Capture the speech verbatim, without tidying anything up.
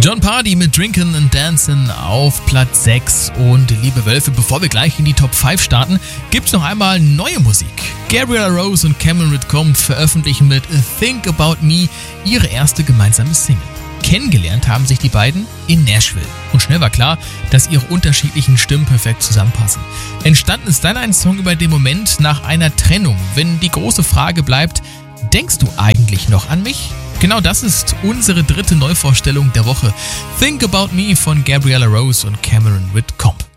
John Pardy mit Drinkin' and Dancin' auf Platz sechs. Und liebe Wölfe, bevor wir gleich in die Top fünf starten, gibt's noch einmal neue Musik. Gabriella Rose und Cameron Whitcomb veröffentlichen mit Think About Me ihre erste gemeinsame Single. Kennengelernt haben sich die beiden in Nashville. Und schnell war klar, dass ihre unterschiedlichen Stimmen perfekt zusammenpassen. Entstanden ist dann ein Song über den Moment nach einer Trennung. Wenn die große Frage bleibt, denkst du eigentlich noch an mich? Genau das ist unsere dritte Neuvorstellung der Woche. Think About Me von Gabriella Rose und Cameron Whitcomb.